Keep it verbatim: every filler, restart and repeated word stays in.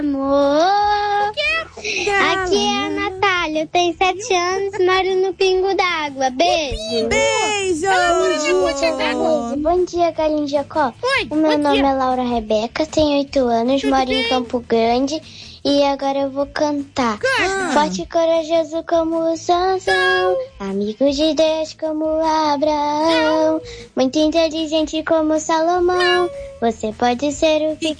Amor. Aqui é a Natália, eu tenho sete anos, moro no Pingo d'Água. Beijo. Beijo. Bom dia, bom dia, Galinha Jacó. Oi, o meu bom nome dia. é Laura Rebeca, tenho oito anos, Tudo moro bem? em Campo Grande e agora eu vou cantar. Canta. Forte e corajoso como Sansão, amigo de Deus como Abraão, muito inteligente como Salomão. Você pode ser o que, Que